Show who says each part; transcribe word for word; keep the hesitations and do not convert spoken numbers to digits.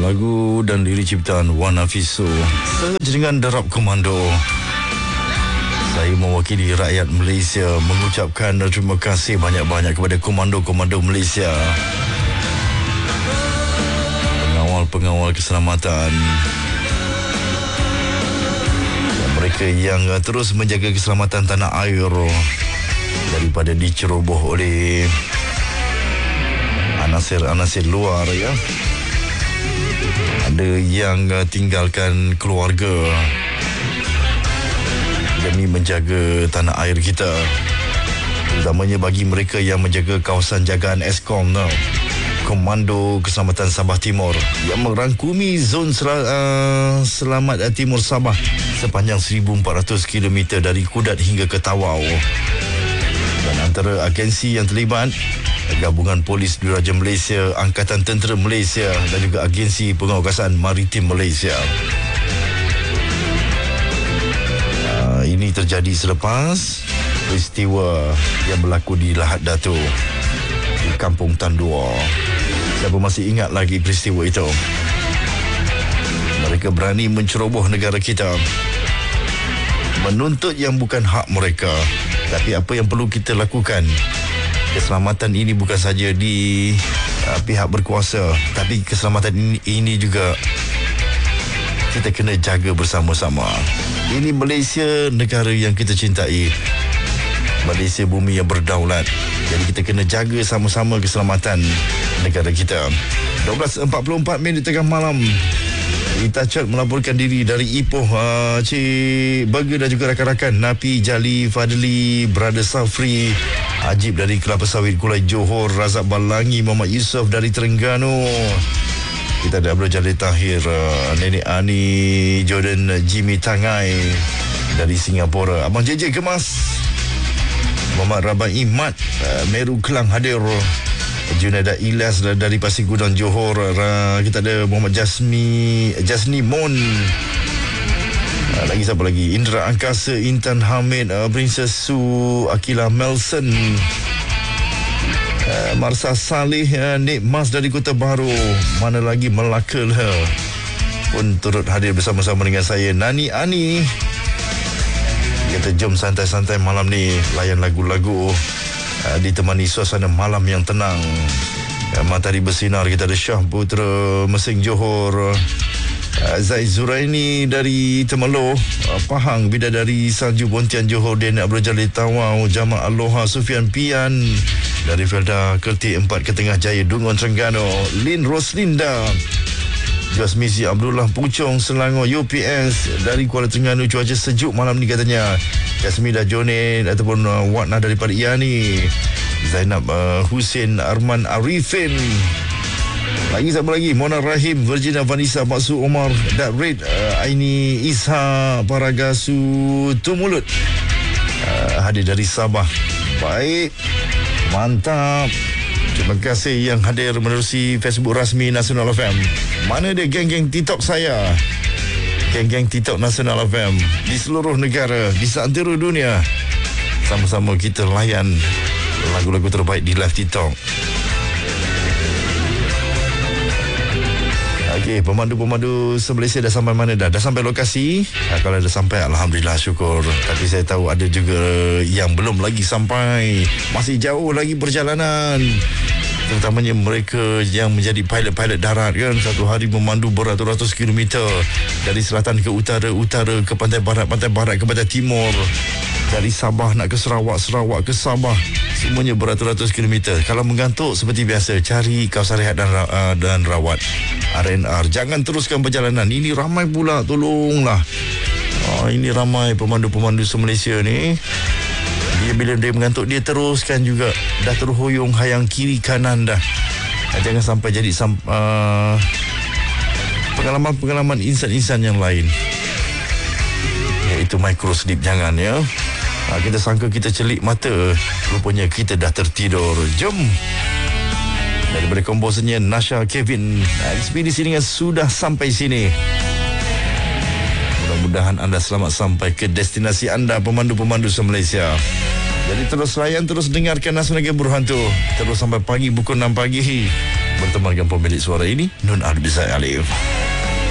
Speaker 1: Lagu dan lirik ciptaan Wan Hafizu dengan derap komando. Saya mewakili rakyat Malaysia mengucapkan terima kasih banyak-banyak kepada komando-komando Malaysia, pengawal-pengawal keselamatan, mereka yang terus menjaga keselamatan tanah air daripada diceroboh oleh anasir-anasir luar, ya. Ada yang tinggalkan keluarga demi menjaga tanah air kita, terutamanya bagi mereka yang menjaga kawasan jagaan Eskom, no? Komando Keselamatan Sabah Timur yang merangkumi zon sel- uh, Selamat Timur Sabah sepanjang seribu empat ratus kilometer dari Kudat hingga ke Tawau. Dan antara agensi yang terlibat, Gabungan Polis Diraja Malaysia, Angkatan Tentera Malaysia dan juga Agensi Pengawasan Maritim Malaysia. Uh, ini terjadi selepas peristiwa yang berlaku di Lahad Datu, di Kampung Tandua. Siapa masih ingat lagi peristiwa itu? Mereka berani menceroboh negara kita, menuntut yang bukan hak mereka. Tapi apa yang perlu kita lakukan? Keselamatan ini bukan saja di uh, pihak berkuasa, tapi keselamatan ini, ini juga kita kena jaga bersama-sama. Ini Malaysia, negara yang kita cintai. Malaysia bumi yang berdaulat. Jadi kita kena jaga sama-sama keselamatan negara kita. dua belas empat puluh empat minit tengah malam. Ita Chat melaporkan diri dari Ipoh, uh, Cik Burger dan juga rakan-rakan. Napi, Jali, Fadli, Brother Safri, Ajib dari Kelapa Sawit, Kulai Johor, Razak Balangi, Muhammad Yusof dari Terengganu. Kita ada Abdul Jalil Tahir, uh, Nenek Ani, Jordan Jimmy Tangai dari Singapura. Abang J J Kemas, Muhammad Rabah Imat, uh, Meru Kelang hadir. Junada Ilyas dari Pasir Gudang Johor. Uh, kita ada Muhammad Jasmi Jasni Mon. Uh, lagi siapa lagi? Indra Angkasa, Intan Hamid, uh, Princess Su, Akila Melson, uh, Marsa Saleh, uh, Nik Mas dari Kota Baru. Mana lagi? Melaka lah pun turut hadir bersama-sama dengan saya, Nani Ani. Kita jom santai-santai malam ni, layan lagu-lagu, uh, ditemani suasana malam yang tenang. uh, Matahari bersinar. Kita ada Syah Putra Mesing Johor, uh, Zaid Zuraini dari Temerloh, uh, Pahang, Bidadari Salju Pontian Johor, Dena Abdul Jalil Tawau, Jamal Aloha Sufian Pian dari Felda Kelti empat Ketengah Jaya Dungun Terengganu, Lin Roslinda, Jasmisi Abdullah Puchong Selangor U P S dari Kuala Terengganu. Cuaca sejuk malam ni katanya. Jasmida Jonet ataupun uh, Watna daripada Yani, Zainab uh, Hussein Arman Arifin. Lagi siapa lagi? Mona Rahim, Virginia Vanessa, Maksud Omar, Dat Red, uh, Aini Isha Paragasu Tumulut, uh, hadir dari Sabah. Baik, mantap. Terima kasih yang hadir menerusi Facebook rasmi Nasional F M. Mana dia geng-geng TikTok saya? Geng-geng TikTok Nasional F M di seluruh negara, di seantero dunia. Sama-sama kita layan lagu-lagu terbaik di live TikTok. Okey, pemandu-pemandu se-Malaysia dah sampai mana dah? Dah sampai lokasi? Ha, kalau dah sampai, Alhamdulillah, syukur. Tapi saya tahu ada juga yang belum lagi sampai. Masih jauh lagi perjalanan. Terutamanya mereka yang menjadi pilot-pilot darat, kan. Satu hari memandu beratus-ratus kilometer. Dari selatan ke utara, utara ke pantai barat, pantai barat ke pantai timur. Dari Sabah nak ke Sarawak, Sarawak ke Sabah. Semuanya beratus-ratus kilometer. Kalau mengantuk, seperti biasa, cari kawasan rehat dan, uh, dan rawat R and R. Jangan teruskan perjalanan. Ini ramai pula, tolonglah. Oh, ini ramai pemandu-pemandu se-Malaysia ni. Dia bila dia mengantuk, dia teruskan juga. Dah terhuyung hayang kiri kanan dah. Jangan sampai jadi uh, pengalaman-pengalaman insan-insan yang lain. Iaitu micro sleep, jangan, ya. Ha, kita sangka kita celik mata, rupanya kita dah tertidur. Jom. Daripada komposernya Nasha Kevin, ekspedisi dengan sudah sampai sini. Mudah-mudahan anda selamat sampai ke destinasi anda, pemandu-pemandu se-Malaysia. Jadi terus layan, terus dengarkan Nasional Berhantu. Terus sampai pagi, pukul enam pagi. bertemu dengan pemilik suara ini, Nun Arbizai Alif.